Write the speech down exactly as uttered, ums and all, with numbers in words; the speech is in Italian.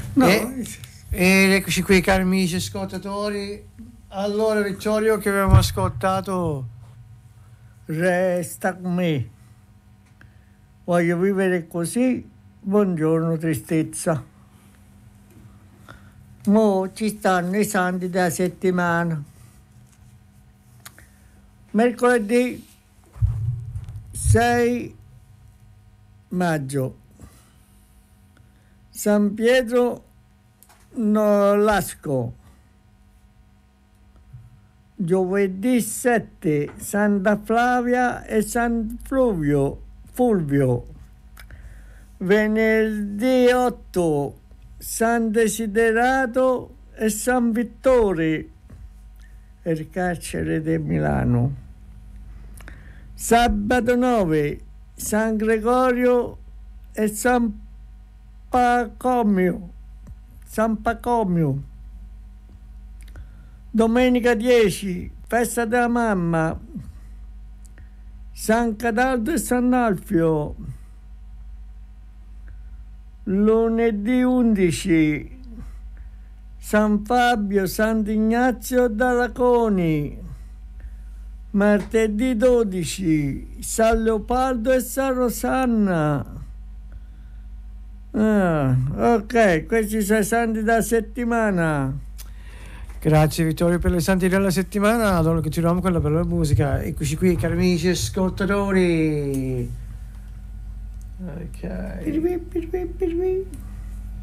No. E, ed eccoci qui, cari amici ascoltatori. Allora, Vittorio, che abbiamo ascoltato, Resta con me. Voglio vivere così. Buongiorno tristezza. Mo ci stanno i santi della settimana. Mercoledì sei maggio, San Pietro Nolasco. Giovedì sette, Santa Flavia e San Fluvio, Fulvio. Venerdì otto, San Desiderato e San Vittore, il carcere di Milano. Sabato nove, San Gregorio e San Pacomio, San Pacomio. Domenica dieci, festa della mamma, San Cataldo e San Alfio. Lunedì undici, San Fabio, Sant'Ignazio d'Alaconi. Martedì dodici, San Leopoldo e San Rosanna. Ah, ok, questi sono i santi della settimana. grazie Vittorio per le santi della settimana. Allora continuiamo con la bella musica. Eccoci qui, cari amici ascoltatori. Ok. Pirvi, pirvi, pirvi.